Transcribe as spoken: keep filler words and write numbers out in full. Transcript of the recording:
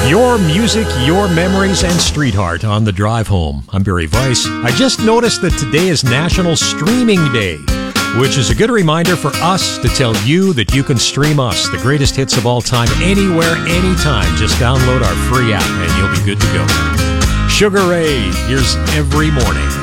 Your music, your memories, and Street Heart on the drive home. I'm Barry Weiss. I just noticed that today is National Streaming Day, which is a good reminder for us to tell you that you can stream us, the greatest hits of all time, anywhere, anytime. Just download our free app and you'll be good to go. Sugar Ray, here's Every Morning.